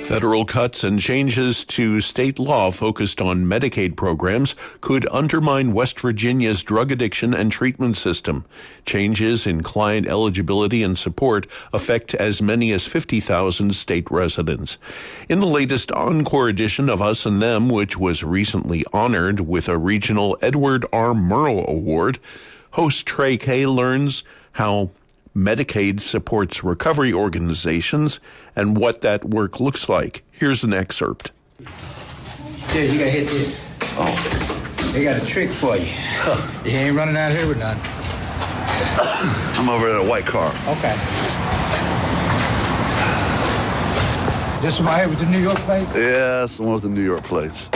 Federal cuts and changes to state law focused on Medicaid programs could undermine West Virginia's drug addiction and treatment system. Changes in client eligibility and support affect as many as 50,000 state residents. In the latest Encore edition of Us and Them, which was recently honored with a regional Edward R. Murrow Award, host Trey Kay learns how Medicaid supports recovery organizations and what that work looks like. Here's an excerpt. Yeah, you got hit there. Oh. They got a trick for you. Huh. You ain't running out here with none. I'm over at a white car. Okay. This one right here with the New York plate? Yeah, that's the one with the New York plates.